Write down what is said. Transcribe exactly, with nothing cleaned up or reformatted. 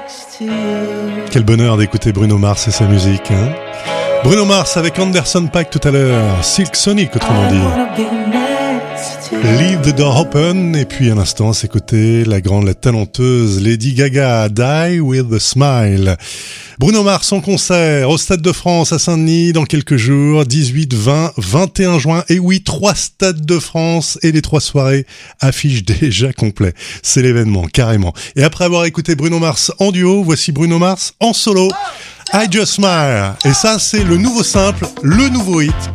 Quel bonheur d'écouter Bruno Mars et sa musique, hein. Bruno Mars avec Anderson .Paak tout à l'heure, Silk Sonic autrement dit. Leave the Door Open, et puis à l'instant, c'est côté la grande, la talenteuse Lady Gaga, Die with a Smile. Bruno Mars en concert au Stade de France à Saint-Denis dans quelques jours, dix-huit, vingt, vingt et un juin. Et oui, trois Stades de France et les trois soirées affichent déjà complet. C'est l'événement, carrément. Et après avoir écouté Bruno Mars en duo, voici Bruno Mars en solo. I Just Smile. Et ça, c'est le nouveau simple, le nouveau hit.